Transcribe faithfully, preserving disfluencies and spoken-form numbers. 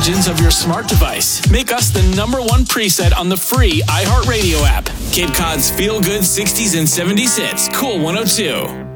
intelligence of your smart device. Make us the number one preset on the free iHeartRadio app. Cape Cod's feel-good sixties and seventies hits. Cool one oh two.